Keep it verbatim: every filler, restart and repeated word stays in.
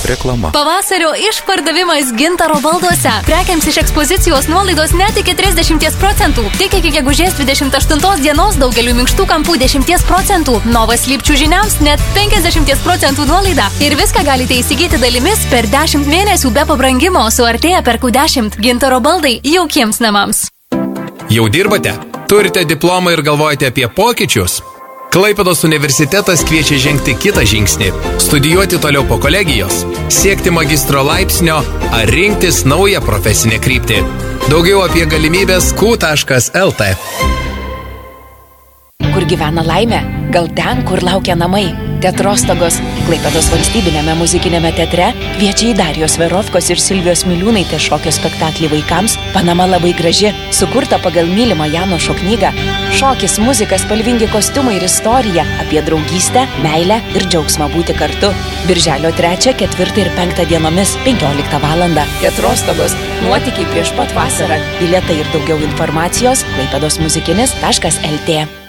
Reklama. Pavasario išpardavimas Gintaro balduose. Prekiams iš ekspozicijos nuolaidos net iki trisdešimt procentų. Tik iki gegužės dvidešimt aštuntos dienos daugeliu minkštų kampų dešimt procentų. Novas Lipčių žiniams net penkiasdešimt procentų nuolaida. Ir viską galite įsigyti dalimis per dešimt mėnesių be pabrangimo. Suartėja per Q dešimt. Gintaro baldai jaukiems namams. Jau dirbate? Turite diplomą ir galvojate apie pokyčius? Klaipėdos universitetas kviečia žengti kitą žingsnį – studijuoti toliau po kolegijos, siekti magistro laipsnio ar rinktis naują profesinę kryptį. Daugiau apie galimybės Q taškas L T. Kur gyvena laimė? Gal ten, kur laukia namai? Teatrostogos Klaipėdos valstybinėme muzikinėme teatre kviečia į Darijos Verovkos ir Silvijos Miliūnaitės šokio spektaklį vaikams Panama labai graži, sukurta pagal mylimą Janošo knygą. Šokis, muzika, spalvingi kostiumai ir istorija apie draugystę, meilę ir džiaugsmą būti kartu. Birželio trečią, ketvirtą ir penktą dienomis penkioliktą valandą. Teatrostogos, nuotykiai prieš pat vasarą. Bilietai ir daugiau informacijos klaipėdos muzikinis taškas L T.